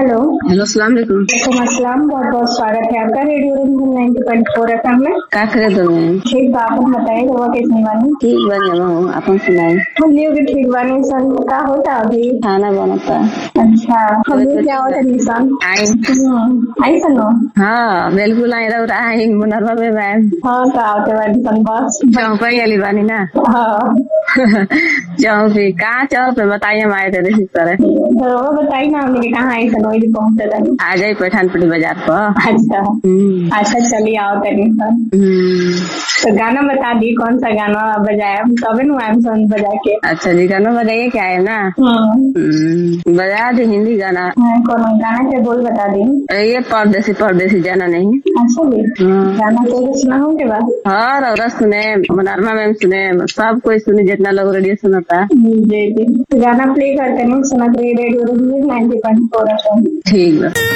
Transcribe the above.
Hello. Hello, अस्सलाम वालेकुम। अस्सलाम, बहुत बहुत स्वागत है आपका रेडियो रंजन 90.4 FM में। का करे तुमने? ठीक बा, अपन बताइए रउआ कैसे बानी? ठीक बा हूँ, अपन सुनाई। हम लोग भी ठीक बानी सन। का होता अभी? खाना बनता। अच्छा, हम लोग क्या होता निशान आई सनो। हाँ बिल्कुल आई रहा आई मुनरवा में मैम। हाँ का होते बानी सन बस चौपा ही अली बानी ना। हाँ चौपी कहाँ चौपे बताइए, हम आए थे रिसीव करे। रउआ बताइए ना हमने कहाँ आई सन, वही पहुँचे जानी। आ जाए पठानपट्टी बाजार पर। अच्छा अच्छा, चलिए आओ तनी सन। तो गाना बता दी, कौन सा गाना बजाया तबे नु आम सन बजा के। अच्छा जी, गाना बजाइए क्या है ना। बजा दे हिंदी गाना। कौन गाना के बोल बता दी। ये परदेसी परदेसी जाना नहीं। अच्छा जी, गाना तो सुना हूँ के बाद। हाँ रौरा सुने, मनरमा मैम सुने, सब कोई सुने, जितना लोग रेडियो सुनता। जी जी, गाना प्ले करते नहीं सुना रेडियो 90.4 FM। ठीक है।